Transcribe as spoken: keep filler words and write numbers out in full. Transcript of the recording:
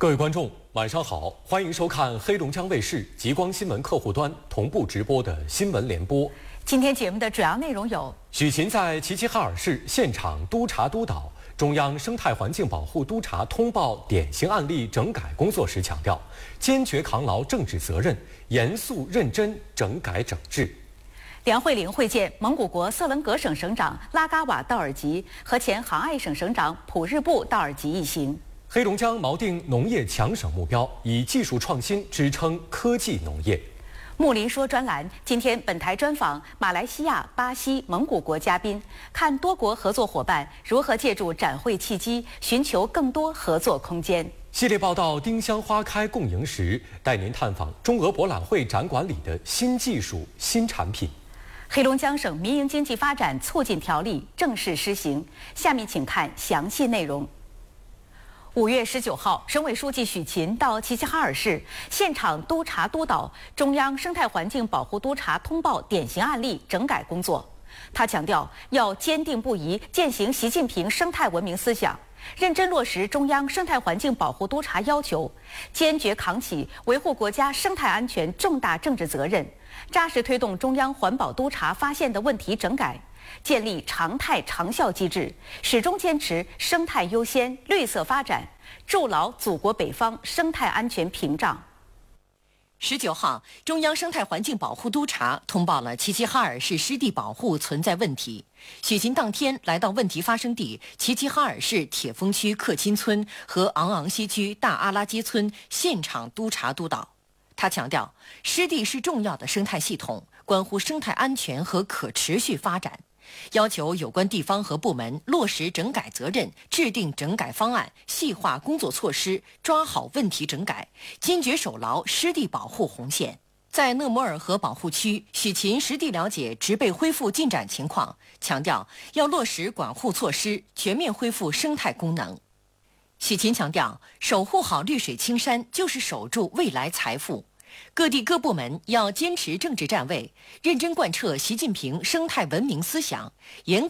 各位观众，晚上好，欢迎收看黑龙江卫视极光新闻客户端同步直播的新闻联播。 今天节目的主要内容有： 许勤在齐齐哈尔市现场督查督导中央生态环境保护督察通报典型案例整改工作时强调，坚决扛牢政治责任，严肃认真整改整治。 梁慧玲会见蒙古国色伦格省省长拉嘎瓦道尔吉和前杭爱省省长普日布道尔吉一行。 黑龙江锚定农业强省目标，以技术创新支撑科技农业。 木林说专栏，今天本台专访马来西亚、巴西、蒙古国嘉宾，看多国合作伙伴如何借助展会契机，寻求更多合作空间。 系列报道《丁香花开共赢时》，带您探访中俄博览会展馆里的新技术、新产品。 黑龙江省民营经济发展促进条例正式施行，下面请看详细内容。五月十九号，省委书记许勤到齐齐哈尔市现场督查督导中央生态环境保护督察通报典型案例整改工作。他强调，要坚定不移践行习近平生态文明思想，认真落实中央生态环境保护督察要求，坚决扛起维护国家生态安全重大政治责任，扎实推动中央环保督察发现的问题整改，建立常态长效机制，始终坚持生态优先、绿色发展，筑牢祖国北方生态安全屏障。 十九号，中央生态环境保护督察通报了齐齐哈尔市湿地保护存在问题。许勤当天来到问题发生地齐齐哈尔市铁峰区克钦村和昂昂西区大阿拉街村现场督查督导。他强调，湿地是重要的生态系统，关乎生态安全和可持续发展，要求有关地方和部门落实整改责任，制定整改方案，细化工作措施，抓好问题整改，坚决守牢湿地保护红线。在讷摩尔河保护区，许勤实地了解植被恢复进展情况，强调要落实管护措施，全面恢复生态功能。许勤强调，守护好绿水青山就是守住未来财富。各地各部门要坚持政治站位，认真贯彻习近平生态文明思想，严